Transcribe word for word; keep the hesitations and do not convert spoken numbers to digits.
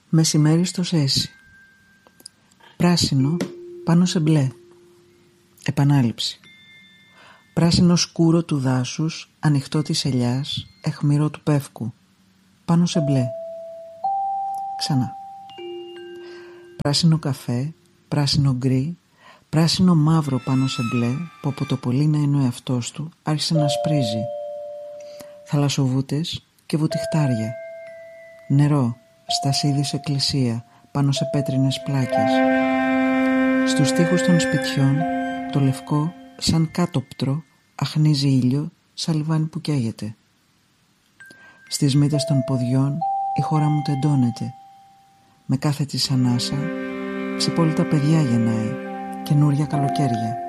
Μεσημέρι στο Σέσι. Πράσινο πάνω σε μπλε. Επανάληψη. Πράσινο σκούρο του δάσους, ανοιχτό της ελιάς, αιχμηρό του πεύκου. Πάνω σε μπλε. Ξανά. Πράσινο καφέ, πράσινο γκρι, πράσινο μαύρο πάνω σε μπλε, που από το πολύ να είναι ο εαυτός του άρχισε να σπρίζει. Θαλασσοβούτες και βουτυχτάρια. Νερό, στασίδης εκκλησία, πάνω σε πέτρινες πλάκες. Στους τοίχους των σπιτιών, το λευκό, σαν κάτωπτρο, αχνίζει ήλιο, σαν λιβάνι που καίγεται. Στις μύτες των ποδιών, η χώρα μου τεντώνεται. Με κάθε της ανάσα, ξυπόλυτα παιδιά γεννάει, καινούρια καλοκαίρια.